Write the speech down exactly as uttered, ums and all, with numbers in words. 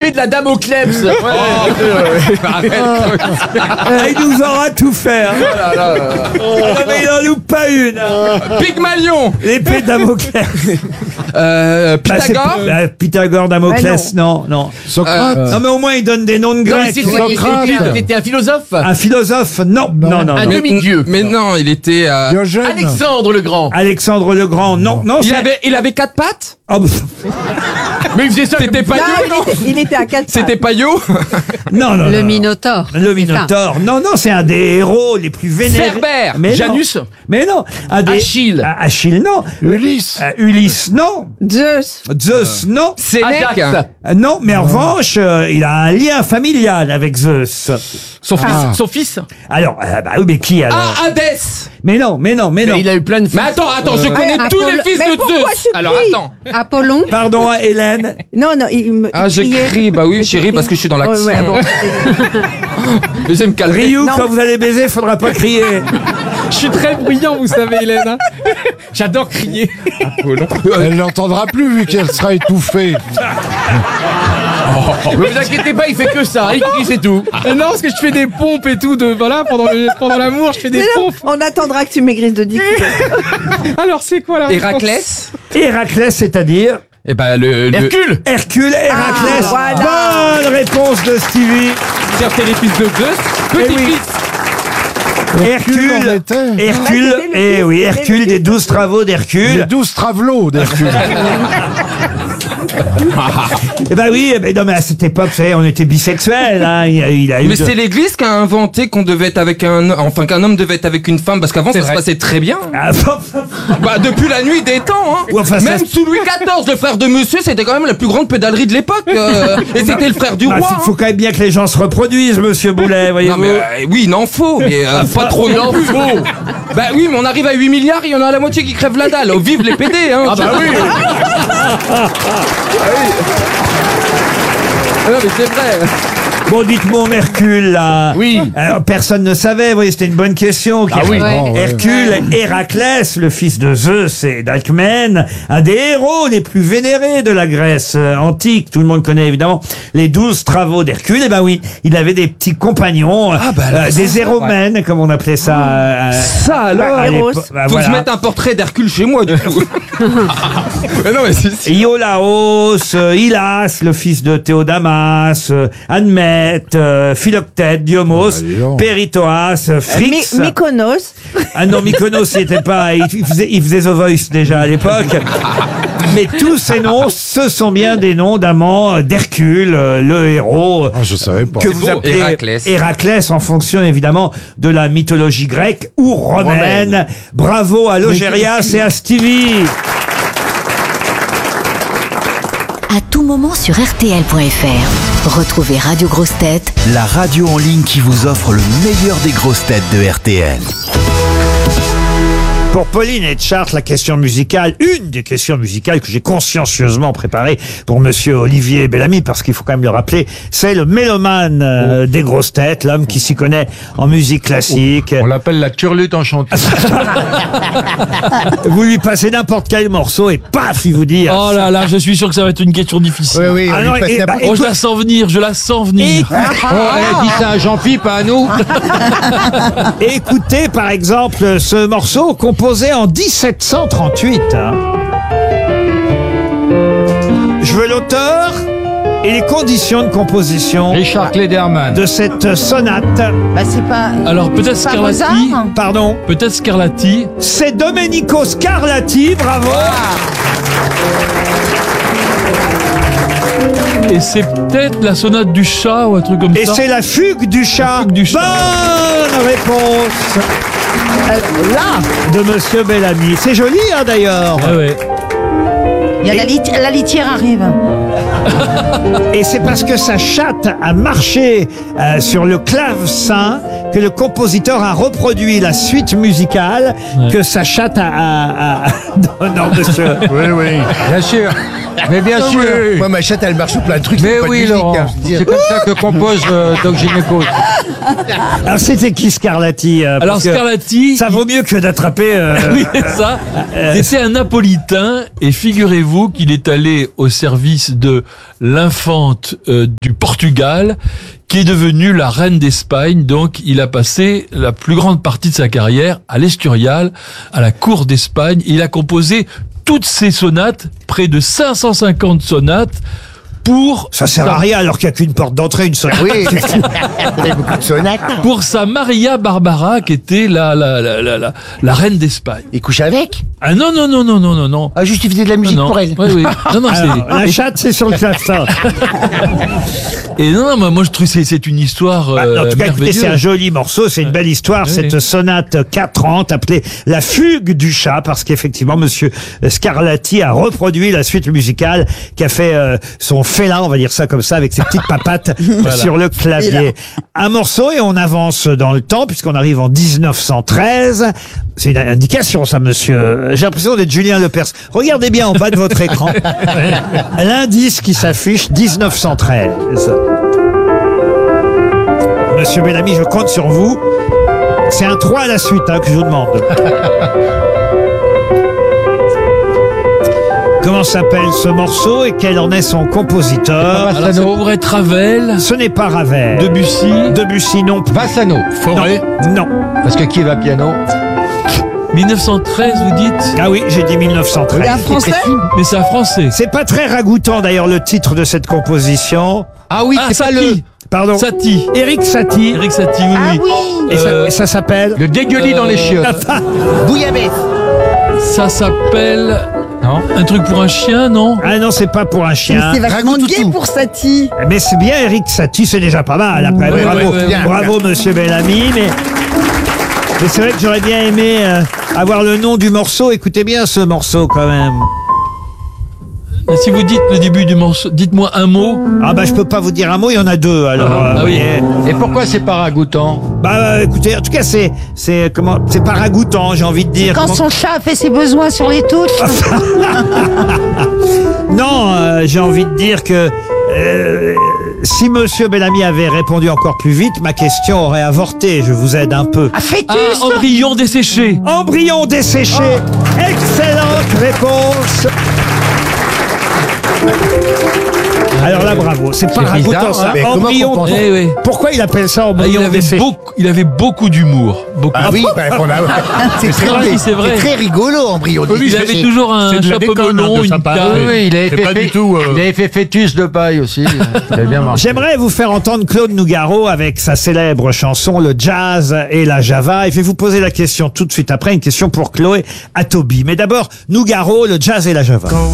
l'épée de la dame au Klebs. Ouais. Ah, il nous aura tout fait. Hein. Oh là là là. Ah, mais il en loupe pas une. Hein. Pygmalion. L'épée de Damoclès. Euh, Bah, c'est Pythagore. pas- bah, Pythagore, Damoclès, non, non. Socrate. Euh, Non, mais au moins il donne des noms de Non, mais Grecs. c'était- Socrate. c'était c'était un philosophe. Un philosophe, non, non, non. Un non. demi-dieu. Mais non, il était. euh, Diogène. Alexandre le Grand. Alexandre le Grand, non, non. Il c'est- avait, il avait quatre pattes. Oh, bah, Mais il faisait ça. C'était pas. Payot, Non, non il, était, il était à quatre C'était pattes. Payot. non, non, Le non. Minotaure. Le Minotaure. Non, non, c'est un des héros les plus vénérés. Cerbère. Mais non. Janus. Mais non. Un des... Achille. Ah, Achille, non. Ulysse. Euh, Ulysse, non. Zeus. Zeus, non. Sénèque. Ajax. Euh, non, mais en revanche, euh, il a un lien familial avec Zeus. Son fils. Ah. Son fils. Alors, euh, bah oui, mais qui alors Ah, Hadès. Mais non, mais non, mais non. Mais il a eu plein de fils. Mais attends, attends, je connais Ah, tous Apollo- les fils mais de pourquoi Zeus. tu Alors cries attends. Apollon. Pardon, hein, Hélène. Non, non, il me. Ah, j'ai criait. crié, bah oui, chérie, parce que je suis dans l'action. Ouais, ouais, bon. Mais j'aime calmer. Ryu, Non. quand vous allez baiser, faudra pas crier. Je suis très bruyant, vous savez, Hélène. hein. J'adore crier. Elle l'entendra plus vu qu'elle sera étouffée. Ne vous inquiétez pas, il fait que ça. Il crie, c'est tout. Non, parce que je fais des pompes et tout, de, voilà, pendant, le- pendant l'amour, je fais des Mais non, pompes. on attendra que tu maigrisses de dix kilos. Alors, c'est quoi la réponse? Héraclès. Héraclès, c'est-à-dire Eh ben, le. le- Hercule. Hercule, Héraclès. Ah, voilà. Bonne réponse de Stevie. C'est les fils de Zeus. Eh oui. Petit-fils. Hercule, en était. Hercule, Bah, c'était le eh fils- oui, c'était Hercule le des fils douze travaux Les d'Hercule. douze travelots d'Hercule. Eh ben oui, eh ben non mais à cette époque, vous savez, on était bisexuels. Hein. Il, a, il a eu Mais de- c'est l'Église qui a inventé qu'on devait être avec un, enfin qu'un homme devait être avec une femme, parce qu'avant ça vrai. se passait très bien. Ah, Bah depuis la nuit des temps, hein. Ouais, enfin, ça- Même sous Louis quatorze, le frère de Monsieur, c'était quand même la plus grande pédalerie de l'époque. euh, et c'était le frère du bah, roi. il faut quand même bien que les gens se reproduisent, Monsieur Boulet, hein. voyez-vous. Non mais euh, oui, il en faut, mais euh, pas trop non plus. Bah oui, mais on arrive à huit milliards, il y en a la moitié qui crèvent la dalle. Oh, vive les P D, hein. Ah bah oui. Ah non, mais c'est vrai. Bon, dites-moi, Hercule, là. Oui. Alors, personne ne savait, vous voyez, c'était une bonne question. Ah oui. Ouais. Oh, ouais. Hercule, Héraclès, le fils de Zeus et d'Alcmène, un des héros les plus vénérés de la Grèce euh, antique. Tout le monde connaît évidemment les douze travaux d'Hercule. Et ben oui, il avait des petits compagnons, Ah bah alors, euh, des héromènes, comme on appelait ça. euh, Ça alors. à Héros. l'époque. Bah, Faut que voilà. je mette un portrait d'Hercule chez moi, du coup. Mais non, mais c'est. c'est- Iolaos, euh, Hylas, le fils de Théodamas, euh, Admète, euh, Philoctète, Diomos, Ah, dis donc. Péritoas, euh, Phrix. My- Mykonos. Ah non, Mykonos, il était pas, il il faisait, il faisait The Voice déjà à l'époque. Mais tous ces noms, ce sont bien des noms d'amants d'Hercule, euh, le héros Ah, je savais pas. que vous beau. appelez Héraclès. Héraclès en fonction évidemment de la mythologie grecque ou romaine. Romaine. Bravo à Logérias et à Stevie. À tout moment sur R T L point F R. Retrouvez Radio Grosses Têtes La radio en ligne qui vous offre le meilleur des grosses têtes de R T L. Pour Pauline et Chartres, la question musicale, une des questions musicales que j'ai consciencieusement préparée pour Monsieur Olivier Bellamy, parce qu'il faut quand même le rappeler, c'est le mélomane euh, des grosses têtes, l'homme qui s'y connaît en musique classique. On l'appelle la turlute enchantée. Vous lui passez n'importe quel morceau et paf, il vous dit. Oh là là, je suis sûr que ça va être une question difficile. Oui, oui, Ah on non, lui passe et- n'importe- bah, Oh, je la sens venir, je la sens venir. Oh, elle a dit ça à Jean-Philippe, pas à nous. Écoutez par exemple ce morceau composé en dix-sept cent trente-huit. hein. Je veux l'auteur et les conditions de composition Richard Klederman. de cette sonate. Bah, c'est pas. Alors peut-être Pas Scarlatti. Mozart. Pardon, Peut-être Scarlatti. c'est Domenico Scarlatti, bravo. Et c'est peut-être la sonate du chat ou un truc comme Et ça. c'est la fugue du chat. fugue du chat. Bonne réponse Euh, là. de Monsieur Bellamy. C'est joli hein, d'ailleurs. Ah ouais. Il y a la, lit- la litière arrive. Et c'est parce que sa chatte a marché euh, sur le clavecin que le compositeur a reproduit la suite musicale Ouais. que sa chatte a... a- a- non, non, monsieur. Oui, oui, bien sûr. Mais bien sûr. Moi, ma chatte, elle marche sur plein de trucs. Mais c'est pas de oui, musique, Laurent. hein, je veux dire. C'est comme ça que compose euh, Doc Gynéco. Alors c'était qui Scarlatti euh, Alors parce que Scarlatti, ça vaut mieux que d'attraper. euh, oui, c'est ça. C'était un Napolitain et figurez-vous qu'il est allé au service de l'infante euh, du Portugal qui est devenue la reine d'Espagne. Donc il a passé la plus grande partie de sa carrière à l'Escurial, à la cour d'Espagne. Il a composé toutes ses sonates, près de cinq cent cinquante sonates, pour Ça sert à rien alors qu'il n'y a qu'une porte d'entrée, une seule. Oui, il y a beaucoup de sonates. pour sa Maria Barbara qui était la la la la, la, la reine d'Espagne. Il couche avec. Ah non non non non non non non. Ah, juste, il faisait de la musique non, pour elle. Oui, oui. Non, non, Alors, c'est... la chatte, c'est sur le clavecin. Et non, non, moi, moi je trouve que c'est, c'est une histoire Bah, euh, en tout cas, écoutez, c'est un merveilleuse. joli morceau, c'est une belle histoire, Oui, cette oui. sonate quatre trente appelée La Fugue du chat, parce qu'effectivement, monsieur Scarlatti a reproduit la suite musicale qui a fait euh, son félin, on va dire ça comme ça, avec ses petites papates sur le clavier. Un morceau et on avance dans le temps, puisqu'on arrive en dix-neuf cent treize. C'est une indication, ça, monsieur. J'ai l'impression d'être Julien Lepers. Regardez bien en bas de votre écran. L'indice qui s'affiche, dix-neuf cent treize. Monsieur Bellamy, je compte sur vous. C'est un trois à la suite hein, que je vous demande. Comment s'appelle ce morceau et quel en est son compositeur? Alors, ça pourrait être Ravel, Ce n'est pas Ravel. Debussy, Debussy non plus. Bassano. Forêt. Non. Parce que qui va piano? dix-neuf cent treize, vous dites? Ah oui, j'ai dit mille neuf cent treize. Un français? Mais c'est un français. C'est pas très ragoûtant d'ailleurs le titre de cette composition. Ah oui, Ah, c'est pas le, Satie. Pardon. Satie. Éric Satie. Eric Satie, oui, Ah oui. oui. Et ça, Euh, et ça s'appelle le dégueulis dans les chiottes. Bouillabaisse. Ça s'appelle Non? un truc pour un chien, non? Ah non, c'est pas pour un chien. C'est vachement Ragout gay toutou. pour Satie. Mais c'est bien Eric Satie, c'est déjà pas mal. Après, Oui, bravo, oui, oui, oui. bravo Monsieur Bellamy. Mais, mais c'est vrai que j'aurais bien aimé euh, avoir le nom du morceau. Écoutez bien ce morceau quand même. Et si vous dites le début du morceau, dites-moi un mot. Ah bah je peux pas vous dire un mot, il y en a deux. Alors, Ah, euh, ah oui. voyez. Et pourquoi c'est pas ragoûtant? Bah euh, écoutez, en tout cas c'est c'est comment c'est pas ragoûtant, j'ai envie de dire. Quand Comment- son chat fait ses besoins sur les touches. Non, euh, j'ai envie de dire que euh, si Monsieur Bellamy avait répondu encore plus vite, ma question aurait avorté. Je vous aide un peu. Ah, fœtus. Ah, embryon desséché. Embryon desséché. Excellente réponse. Alors là, bravo. C'est pas C'est ragoûtant bizarre, ça. hein. Mais comment Embryon. qu'on pense- Eh oui. Pourquoi il appelle ça Ah, il embryon avait desséché? beaucoup, il avait beaucoup d'humour. Beaucoup. Ah oui, bah, on a- c'est très, vrai, c'est vrai. c'est très rigolo, embryon. Il avait toujours un chapeau melon, une Oui, canne. oui, il avait, C'est fait, pas du fait- tout, euh, il avait fait fœtus de paille aussi. Ça avait bien marché. J'aimerais vous faire entendre Claude Nougaro avec sa célèbre chanson Le Jazz et la Java. Et je vais vous poser la question tout de suite après, une question pour Chloé Atobi. Mais d'abord, Nougaro, Le Jazz et la Java.